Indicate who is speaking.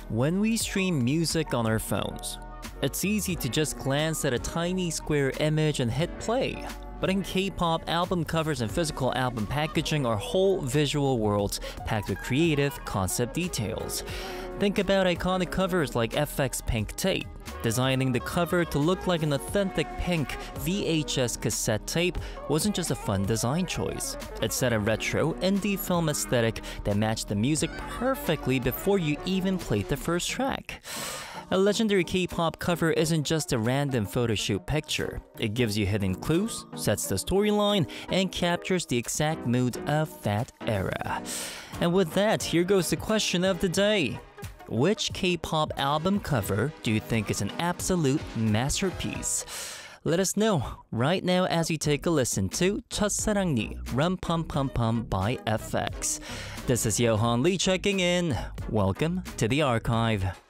Speaker 1: When we stream music on our phones, it's easy to just glance at a tiny square image and hit play. But in K-pop, album covers and physical album packaging are whole visual worlds packed with creative concept details. Think about iconic covers like FX Pink Tape. Designing the cover to look like an authentic pink VHS cassette tape wasn't just a fun design choice. It set a retro indie film aesthetic that matched the music perfectly before you even played the first track. A legendary K-pop cover isn't just a random photo shoot picture. It gives you hidden clues, sets the storyline, and captures the exact mood of that era. And with that, here goes the question of the day. Which K-pop album cover do you think is an absolute masterpiece? Let us know right now as you take a listen to 첫사랑니 Rum Pum Pum Pum by FX. This is Yohan Lee checking in. Welcome to the archive.